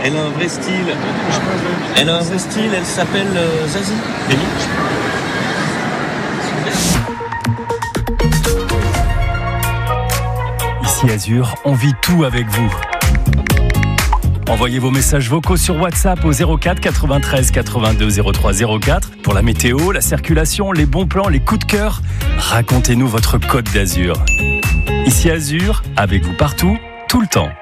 Elle a un vrai style. Elle s'appelle Zazie. Rémi. Ici Azur, on vit tout avec vous. Envoyez vos messages vocaux sur WhatsApp au 04 93 82 03 04 pour la météo, la circulation, les bons plans, les coups de cœur. Racontez-nous votre Côte d'Azur. Ici Azur, avec vous partout, tout le temps.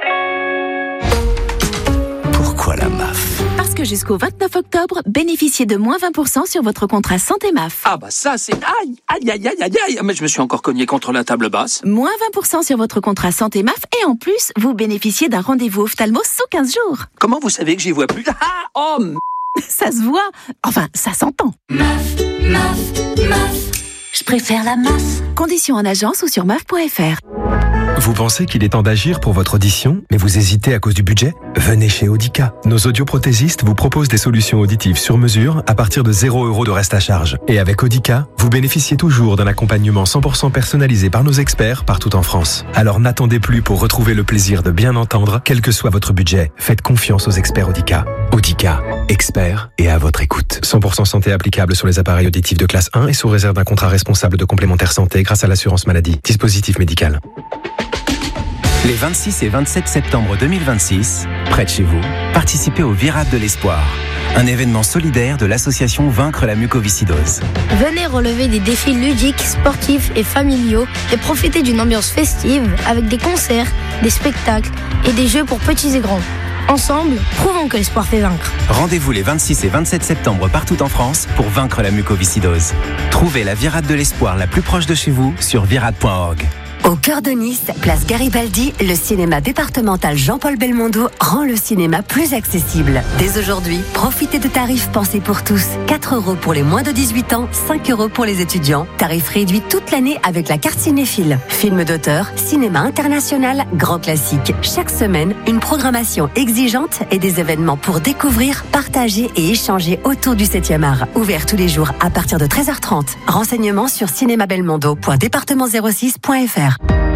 Pourquoi la MAF ? Parce que jusqu'au 29 octobre, bénéficiez de moins 20% sur votre contrat santé MAF. Ah bah ça c'est... Aïe, mais je me suis encore cogné contre la table basse. Moins 20% sur votre contrat santé MAF et en plus, vous bénéficiez d'un rendez-vous ophtalmo sous 15 jours. Comment vous savez que j'y vois plus? Ça se voit, enfin ça s'entend. MAF, je préfère la MAF. Conditions en agence ou sur maf.fr. Vous pensez qu'il est temps d'agir pour votre audition, mais vous hésitez à cause du budget ? Venez chez Audica. Nos audioprothésistes vous proposent des solutions auditives sur mesure à partir de 0 € de reste à charge. Et avec Audica, vous bénéficiez toujours d'un accompagnement 100% personnalisé par nos experts partout en France. Alors n'attendez plus pour retrouver le plaisir de bien entendre, quel que soit votre budget. Faites confiance aux experts Audica. Audica, experts et à votre écoute. 100% santé applicable sur les appareils auditifs de classe 1 et sous réserve d'un contrat responsable de complémentaire santé grâce à l'assurance maladie. Dispositif médical. Les 26 et 27 septembre 2026, près de chez vous, participez au Virade de l'Espoir, un événement solidaire de l'association Vaincre la mucoviscidose. Venez relever des défis ludiques, sportifs et familiaux et profiter d'une ambiance festive avec des concerts, des spectacles et des jeux pour petits et grands. Ensemble, prouvons que l'espoir fait vaincre. Rendez-vous les 26 et 27 septembre partout en France pour vaincre la mucoviscidose. Trouvez la Virade de l'Espoir la plus proche de chez vous sur virade.org. Au cœur de Nice, place Garibaldi, le cinéma départemental Jean-Paul Belmondo rend le cinéma plus accessible. Dès aujourd'hui, profitez de tarifs pensés pour tous. 4 € pour les moins de 18 ans, 5 € pour les étudiants. Tarifs réduits toute l'année avec la carte cinéphile. Films d'auteur, cinéma international, grand classique. Chaque semaine, une programmation exigeante et des événements pour découvrir, partager et échanger autour du 7e art. Ouvert tous les jours à partir de 13h30. Renseignements sur cinémabelmondo.département06.fr.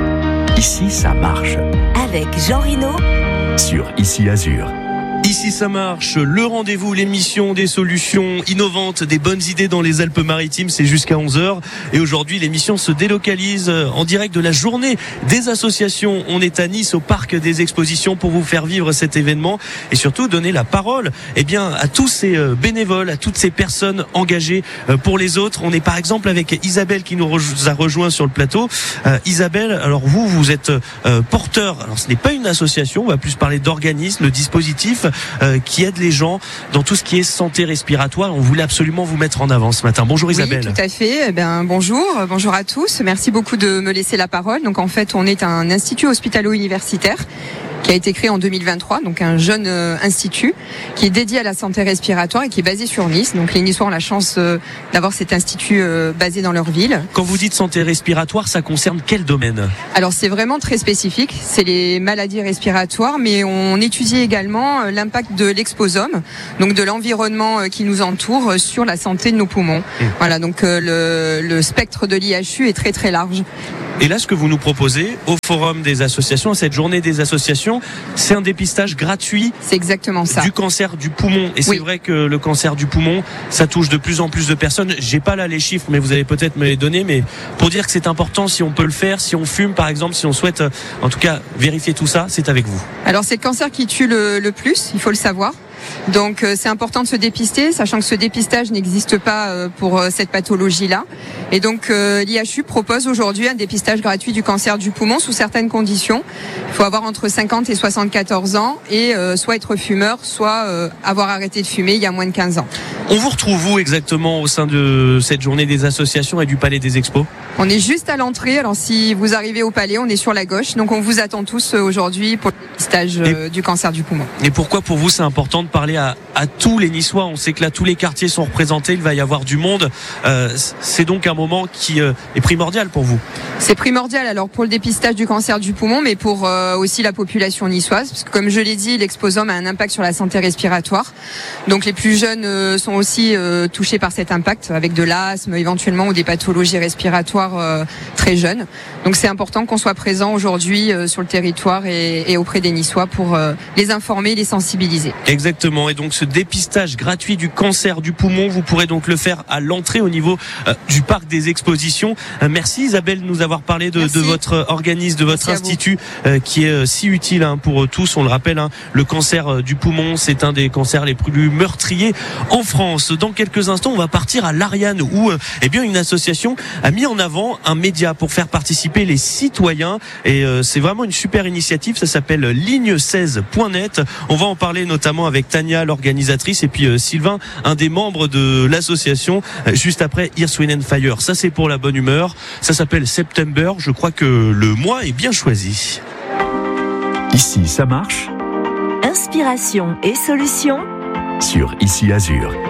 Ici, ça marche. Avec Jean Rino Sur Ici Azur. Ici ça marche, le rendez-vous, l'émission des solutions innovantes, des bonnes idées dans les Alpes-Maritimes, c'est jusqu'à 11h. Et aujourd'hui, l'émission se délocalise en direct de la journée des associations. On est à Nice, au parc des expositions, pour vous faire vivre cet événement et surtout donner la parole à tous ces bénévoles, à toutes ces personnes engagées pour les autres. On est par exemple avec Isabelle qui nous a rejoint sur le plateau. Isabelle, alors vous êtes porteur, alors ce n'est pas une association, on va plus parler d'organisme, de dispositif qui aide les gens dans tout ce qui est santé respiratoire. On voulait absolument vous mettre en avant ce matin. Bonjour Isabelle. Oui, tout à fait. Bonjour à tous. Merci beaucoup de me laisser la parole. Donc en fait, on est un institut hospitalo-universitaire qui a été créé en 2023, donc un jeune institut qui est dédié à la santé respiratoire et qui est basé sur Nice. Donc les Niçois ont la chance d'avoir cet institut basé dans leur ville. Quand vous dites santé respiratoire, ça concerne quel domaine ? Alors c'est vraiment très spécifique, c'est les maladies respiratoires, mais on étudie également l'impact de l'exposome, donc de l'environnement qui nous entoure sur la santé de nos poumons. Voilà, donc le spectre de l'IHU est très très large. Et là, ce que vous nous proposez au Forum des associations, cette journée des associations, c'est un dépistage gratuit. C'est exactement ça. Du cancer du poumon. Et c'est vrai que le cancer du poumon, ça touche de plus en plus de personnes. J'ai pas là les chiffres, mais vous allez peut-être me les donner. Mais pour dire que c'est important, si on peut le faire, si on fume par exemple, si on souhaite en tout cas vérifier tout ça, c'est avec vous. Alors c'est le cancer qui tue le plus, il faut le savoir. Donc c'est important de se dépister, sachant que ce dépistage n'existe pas pour cette pathologie-là. Et donc l'IHU propose aujourd'hui un dépistage gratuit du cancer du poumon sous certaines conditions. Il faut avoir entre 50 et 74 ans et soit être fumeur, soit avoir arrêté de fumer il y a moins de 15 ans. On vous retrouve où exactement au sein de cette journée des associations et du Palais des Expos ? On est juste à l'entrée, alors si vous arrivez au Palais, on est sur la gauche. Donc on vous attend tous aujourd'hui pour le dépistage du cancer du poumon. Et pourquoi pour vous c'est important de parler à tous les Niçois ? On sait que là tous les quartiers sont représentés, il va y avoir du monde. C'est donc un moment qui est primordial pour vous ? C'est primordial alors pour le dépistage du cancer du poumon, mais pour aussi la population niçoise. Parce que comme je l'ai dit, l'exposome a un impact sur la santé respiratoire. Donc les plus jeunes sont aussi touchés par cet impact, avec de l'asthme éventuellement ou des pathologies respiratoires départ très jeune. Donc c'est important qu'on soit présent aujourd'hui sur le territoire et auprès des Niçois pour les informer, les sensibiliser. Exactement. Et donc ce dépistage gratuit du cancer du poumon, vous pourrez donc le faire à l'entrée au niveau du parc des expositions. Merci Isabelle de nous avoir parlé de votre organisme, de votre institut qui est si utile pour tous. On le rappelle, le cancer du poumon, c'est un des cancers les plus meurtriers en France. Dans quelques instants, on va partir à l'Ariane où une association a mis en avant un média pour faire participer les citoyens et c'est vraiment une super initiative. Ça s'appelle ligne16.net. On va en parler notamment avec Tania, l'organisatrice, et puis Sylvain, un des membres de l'association, juste après Earth, Wind & Fire. Ça, c'est pour la bonne humeur. Ça s'appelle September. Je crois que le mois est bien choisi. Ici, ça marche. Inspiration et solutions sur Ici Azur.